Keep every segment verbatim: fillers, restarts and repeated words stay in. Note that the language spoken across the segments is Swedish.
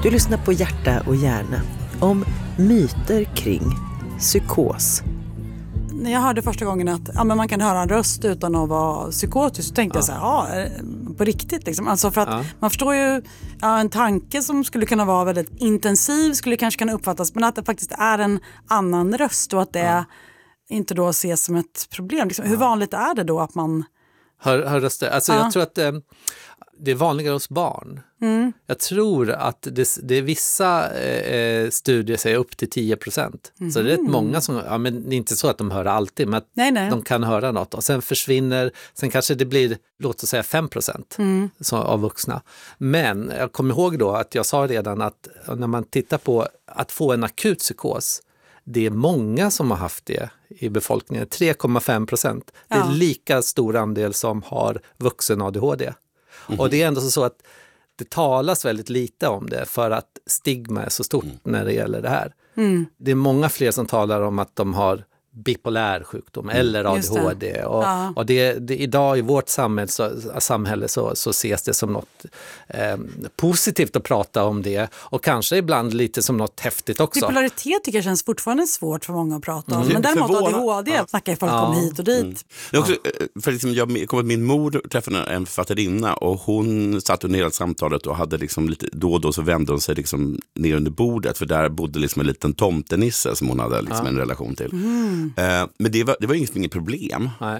Du lyssnar på Hjärta och hjärna om myter kring psykos. När jag hörde första gången att ja, men man kan höra en röst utan att vara psykotisk, så tänkte ja. jag så här, ja, på riktigt liksom. Alltså för att ja. man förstår ju ja, en tanke som skulle kunna vara väldigt intensiv skulle kanske kunna uppfattas, men att det faktiskt är en annan röst och att det ja. inte då ses som ett problem. Liksom, ja. Hur vanligt är det då att man hör, hör röster? Alltså ja. jag tror att eh, det är vanligare hos barn. Mm. Jag tror att det, det är vissa eh, studier säger upp till tio procent. Mm. Så det är rätt många som, ja men det är inte så att de hör alltid, men att nej, nej. de kan höra något. Och sen försvinner, sen kanske det blir, låt oss säga fem procent mm. av vuxna. Men jag kommer ihåg då att jag sa redan att när man tittar på att få en akut psykos, det är många som har haft det i befolkningen, tre komma fem procent. Det är ja. lika stor andel som har vuxen A D H D. Mm. Och det är ändå så att det talas väldigt lite om det för att stigma är så stort mm. när det gäller det här. Mm. Det är många fler som talar om att de har bipolär sjukdom mm. eller A D H D. Det. Och, ja. och det, det, idag i vårt samhälle, så, samhälle så, så ses det som något eh, positivt att prata om det. Och kanske ibland lite som något häftigt också. Bipolaritet tycker jag känns fortfarande svårt för många att prata om. Mm. Men däremot A D H D ja. snackar folk ja. om hit och dit. Mm. Det är också, för liksom jag kom att min mor träffade en författarinna och hon satt under hela samtalet och hade liksom lite, då och då så vände hon sig liksom ner under bordet, för där bodde liksom en liten tomtenisse som hon hade liksom ja. en relation till. Mm. Uh, men det var, det var inget, inget problem Nej.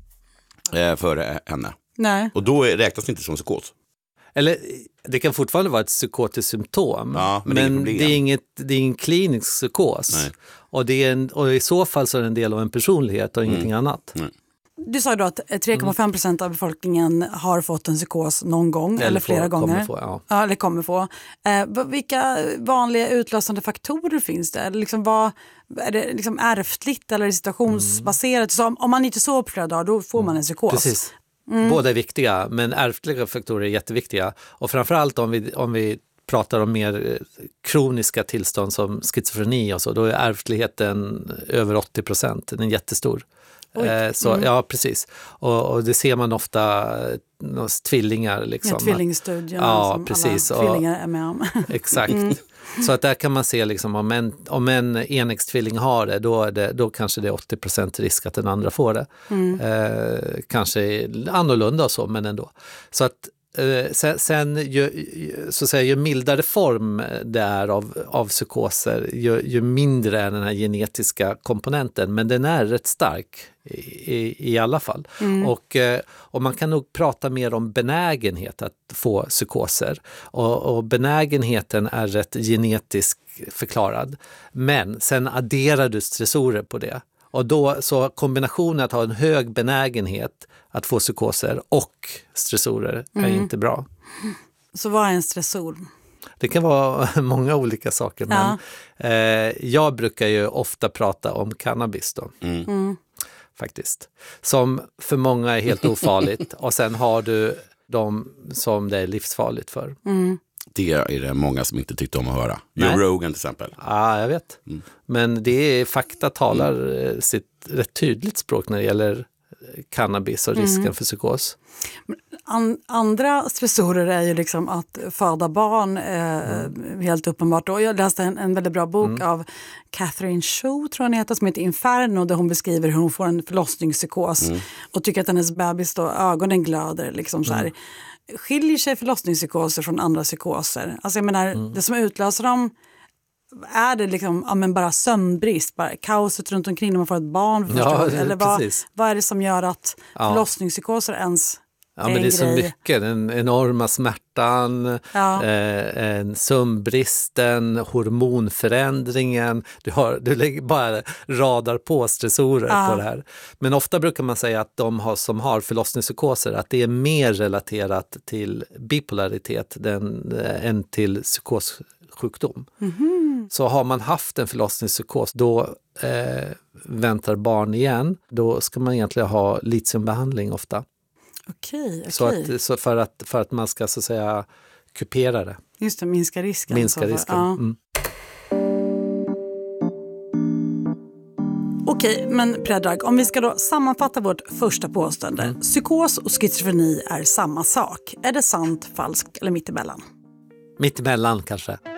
Uh, för henne. Nej. Och då räknas det inte som psykos. Eller det kan fortfarande vara ett psykotiskt symptom. Ja, men men det är, det är inget det är ingen klinisk psykos. Nej. Och, det är en, och i så fall så är det en del av en personlighet och ingenting mm. annat. Nej. Du sa ju då att tre komma fem procent av befolkningen har fått en psykos någon gång eller, eller flera får, gånger. Kommer få, ja. Ja, eller kommer få. Eh, vilka vanliga utlösande faktorer finns det? Liksom vad, är det liksom ärftligt eller situationsbaserat? Mm. Så om, om man inte sover på flera dagar, då får man en psykos. Precis. Mm. Båda är viktiga, men ärftliga faktorer är jätteviktiga. Och framförallt om vi, om vi pratar om mer kroniska tillstånd som schizofreni och så, då är ärftligheten över åttio procent. Den är jättestor. Eh, så, mm. Ja, precis. Och, och det ser man ofta hos tvillingar. Liksom. Ja, tvillingstudien ja, som precis. alla tvillingar är med om. Exakt. Mm. Så att där kan man se liksom, om en, om en enäggstvilling har det då, är det, då kanske det är åttio procent risk att den andra får det. Mm. Eh, kanske annorlunda och så, men ändå. Så att Sen, sen ju, så att säga, ju mildare form det är av, av psykoser, ju, ju mindre är den här genetiska komponenten, men den är rätt stark i, i, i alla fall. Mm. Och, och man kan nog prata mer om benägenhet att få psykoser. Och, och benägenheten är rätt genetiskt förklarad. Men sen adderar du stressorer på det. Och då så kombinationen att ha en hög benägenhet att få psykoser och stressorer är mm. inte bra. Så vad är en stressor? Det kan vara många olika saker. Ja. Men eh, jag brukar ju ofta prata om cannabis då. Mm. Mm. Faktiskt. Som för många är helt ofarligt. Och sen har du de som det är livsfarligt för. Mm. Det är det många som inte tyckte om att höra. Joe Rogan till exempel. Ja, jag vet. Mm. Men det är, fakta talar mm. sitt rätt tydligt språk när det gäller cannabis och risken mm. för psykos. An- andra stressorer är ju liksom att föda barn eh, mm. helt uppenbart. Och jag läste en, en väldigt bra bok mm. av Catherine Shaw, tror jag heter, som heter Inferno, där hon beskriver hur hon får en förlossningspsykos mm. och tycker att hennes bebis då, ögonen glöder liksom så här. Mm. Skiljer sig förlossningspsykoser från andra psykoser? Alltså jag menar, mm. det som utlöser dem, är det liksom ja, men bara sömnbrist, bara kaoset runt omkring när man får ett barn för ja, eller vad, vad är det som gör att ja. förlossningspsykoser ens ja, men det är grej? så mycket, den enorma smärtan, ja. eh, sömnbristen, hormonförändringen, du, har, du lägger bara radar på stressorer ja. på det här. Men ofta brukar man säga att de har, som har förlossningspsykoser, att det är mer relaterat till bipolaritet den, äh, än till psykossjukdom. Mm-hmm. Så har man haft en förlossningspsykos, då eh, väntar barn igen, då ska man egentligen ha litiumbehandling ofta. Okej, okej. Så, att, så för, att, för att man ska så att säga kupera det. Just det, minska risken. Minska risken. Ja. Mm. Okej, men Predrag, om vi ska då sammanfatta vårt första påstående. Mm. Psykos och schizofreni är samma sak. Är det sant, falskt eller mittemellan? Mitt emellan kanske.